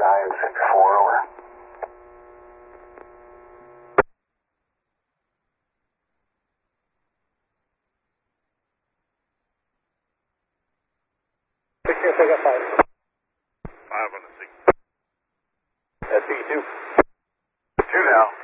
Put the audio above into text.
954, over. Picture, pick up 5. 5 on the 6. SB2. 2 now.